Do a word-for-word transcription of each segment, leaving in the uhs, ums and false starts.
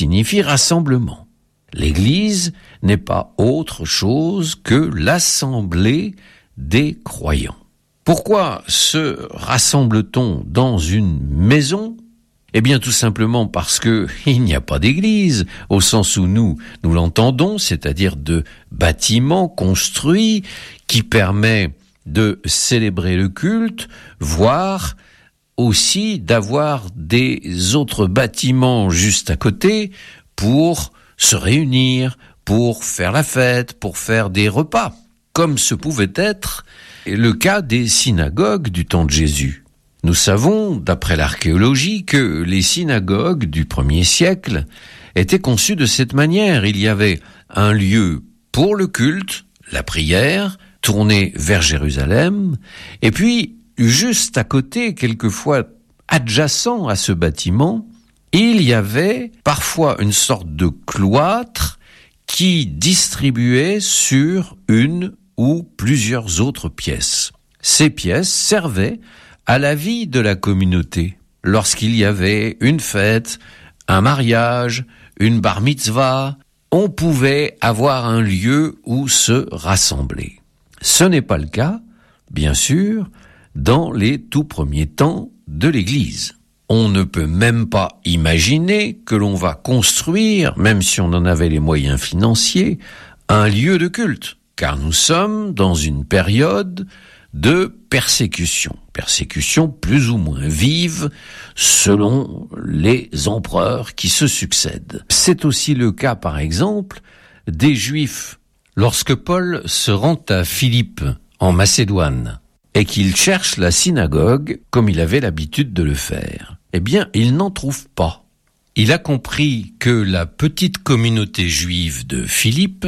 signifie rassemblement. L'Église n'est pas autre chose que l'assemblée des croyants. Pourquoi se rassemble-t-on dans une maison ? Eh bien, tout simplement parce que il n'y a pas d'église, au sens où nous, nous l'entendons, c'est-à-dire de bâtiment construit qui permet de célébrer le culte, voire aussi d'avoir des autres bâtiments juste à côté pour se réunir, pour faire la fête, pour faire des repas, comme ce pouvait être le cas des synagogues du temps de Jésus. Nous savons, d'après l'archéologie, que les synagogues du premier siècle étaient conçues de cette manière. Il y avait un lieu pour le culte, la prière, tourné vers Jérusalem, et puis, juste à côté, quelquefois adjacent à ce bâtiment, il y avait parfois une sorte de cloître qui distribuait sur une ou plusieurs autres pièces. Ces pièces servaient à la vie de la communauté. Lorsqu'il y avait une fête, un mariage, une bar mitzvah, on pouvait avoir un lieu où se rassembler. Ce n'est pas le cas, bien sûr, dans les tout premiers temps de l'Église. On ne peut même pas imaginer que l'on va construire, même si on en avait les moyens financiers, un lieu de culte, car nous sommes dans une période de persécution, persécution plus ou moins vive selon les empereurs qui se succèdent. C'est aussi le cas, par exemple, des Juifs. Lorsque Paul se rend à Philippe, en Macédoine, et qu'il cherche la synagogue, comme il avait l'habitude de le faire, eh bien, il n'en trouve pas. Il a compris que la petite communauté juive de Philippe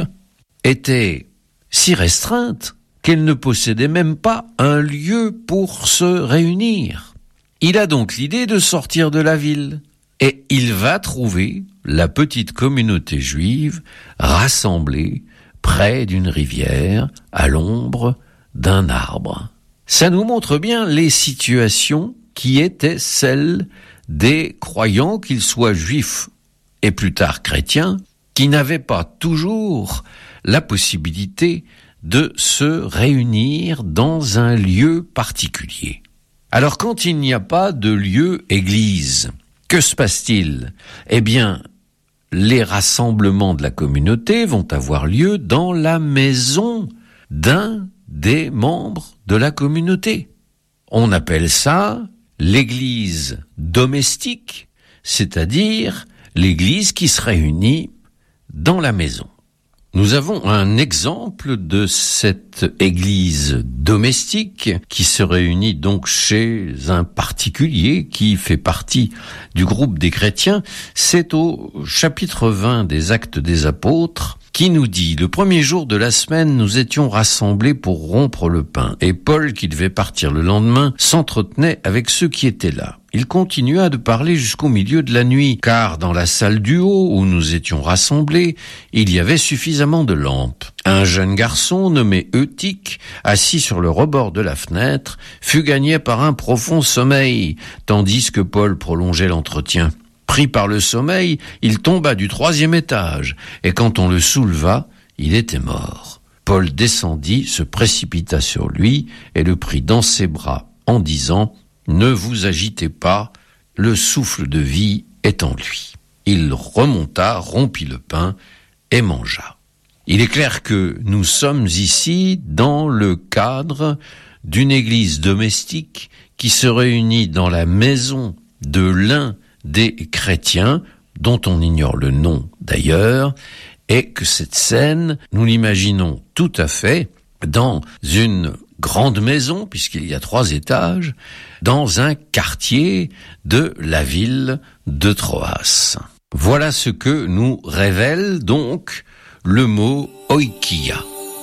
était si restreinte qu'elle ne possédait même pas un lieu pour se réunir. Il a donc l'idée de sortir de la ville, et il va trouver la petite communauté juive rassemblée près d'une rivière, à l'ombre d'un arbre. Ça nous montre bien les situations qui étaient celles des croyants, qu'ils soient juifs et plus tard chrétiens, qui n'avaient pas toujours la possibilité de se réunir dans un lieu particulier. Alors quand il n'y a pas de lieu église, que se passe-t-il ? Eh bien, les rassemblements de la communauté vont avoir lieu dans la maison d'un des membres de la communauté. On appelle ça l'église domestique, c'est-à-dire l'église qui se réunit dans la maison. Nous avons un exemple de cette église domestique qui se réunit donc chez un particulier qui fait partie du groupe des chrétiens. C'est au chapitre vingt des Actes des Apôtres qui nous dit « Le premier jour de la semaine, nous étions rassemblés pour rompre le pain. Et Paul, qui devait partir le lendemain, s'entretenait avec ceux qui étaient là. Il continua de parler jusqu'au milieu de la nuit, car dans la salle du haut où nous étions rassemblés, il y avait suffisamment de lampes. Un jeune garçon nommé Eutyche, assis sur le rebord de la fenêtre, fut gagné par un profond sommeil, tandis que Paul prolongeait l'entretien. Pris par le sommeil, il tomba du troisième étage, et quand on le souleva, il était mort. Paul descendit, se précipita sur lui, et le prit dans ses bras, en disant « Ne vous agitez pas, le souffle de vie est en lui. » Il remonta, rompit le pain, et mangea. Il est clair que nous sommes ici dans le cadre d'une église domestique qui se réunit dans la maison de l'un des chrétiens, dont on ignore le nom d'ailleurs, et que cette scène, nous l'imaginons tout à fait dans une grande maison, puisqu'il y a trois étages, dans un quartier de la ville de Troas. Voilà ce que nous révèle donc le mot oikia.